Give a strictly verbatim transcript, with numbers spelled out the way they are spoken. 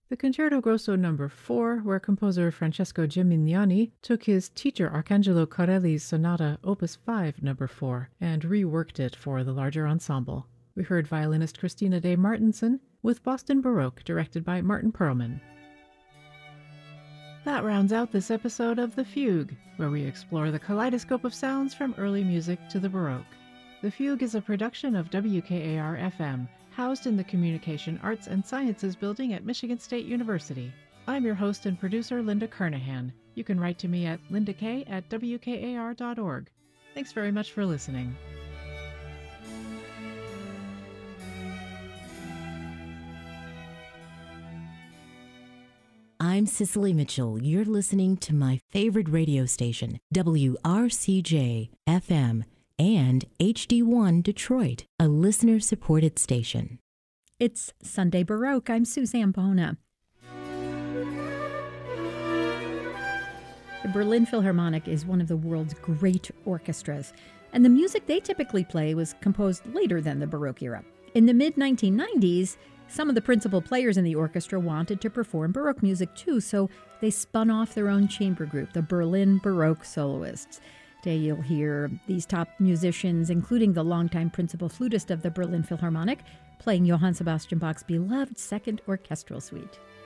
The Concerto Grosso number four, where composer Francesco Gimignani took his teacher Arcangelo Corelli's Sonata Opus five number four and reworked it for the larger ensemble. We heard violinist Christina Day Martinson with Boston Baroque, directed by Martin Perlman. That rounds out this episode of The Fugue, where we explore the kaleidoscope of sounds from early music to the Baroque. The Fugue is a production of W K A R F M, housed in the Communication Arts and Sciences Building at Michigan State University. I'm your host and producer, Linda Kernahan. You can write to me at lindak at w k a r dot org. Thanks very much for listening. I'm Cicely Mitchell. You're listening to my favorite radio station, W R C J F M and H D one Detroit, a listener-supported station. It's Sunday Baroque. I'm Suzanne Bona. The Berlin Philharmonic is one of the world's great orchestras, and the music they typically play was composed later than the Baroque era. In the mid nineteen nineties, some of the principal players in the orchestra wanted to perform Baroque music too, so they spun off their own chamber group, the Berlin Baroque Soloists. Today you'll hear these top musicians, including the longtime principal flutist of the Berlin Philharmonic, playing Johann Sebastian Bach's beloved Second Orchestral Suite.